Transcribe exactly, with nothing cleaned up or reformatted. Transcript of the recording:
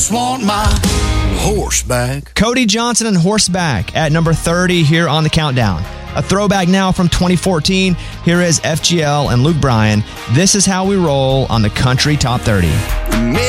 Want my horseback. Cody Johnson and Horseback at number thirty here on the countdown. A throwback now from twenty fourteen. Here is F G L and Luke Bryan. This is how we roll on the Country Top thirty.